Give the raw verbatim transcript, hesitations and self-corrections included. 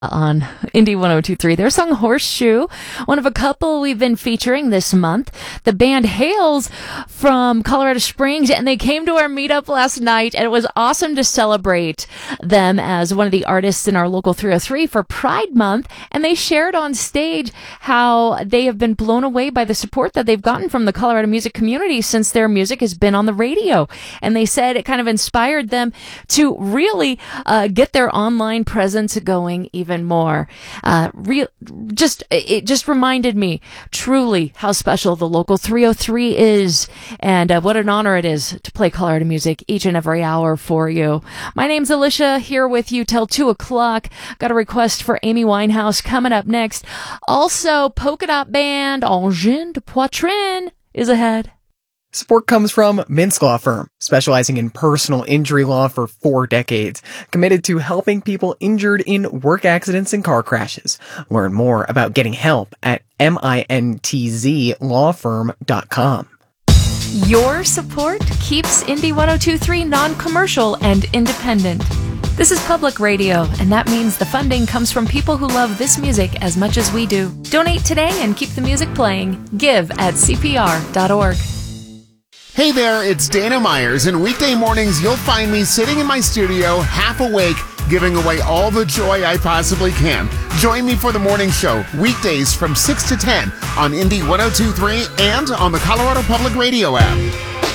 on Indie one oh two point three. Their song Horseshoe, one of a couple we've been featuring this month. The band hails from Colorado Springs, and they came to our meetup last night, and it was awesome to celebrate them as one of the artists in our local three oh three for Pride Month, and they shared on stage how they have been blown away by the support that they've gotten from the Colorado music community since their music has been on the radio. And they said it kind of inspired them to really uh, get their online presence going even more. Uh, real, just, it just reminded me truly how special the local three oh three is, and uh, what an honor it is to play Colorado music each and every hour for you. My name's Alicia, here with you till two o'clock. Got a request for Amy Winehouse coming up next. Also, polka dot band Engin de Poitrine is ahead. Support comes from Mintz Law Firm, specializing in personal injury law for four decades, committed to helping people injured in work accidents and car crashes. Learn more about getting help at mintz law firm dot com. Your support keeps Indie one oh two point three non-commercial and independent. This is public radio, and that means the funding comes from people who love this music as much as we do. Donate today and keep the music playing. Give at c p r dot org. Hey there, it's Dana Myers, and weekday mornings you'll find me sitting in my studio, half awake, giving away all the joy I possibly can. Join me for the morning show, weekdays from six to ten on Indie one oh two point three and on the Colorado Public Radio app.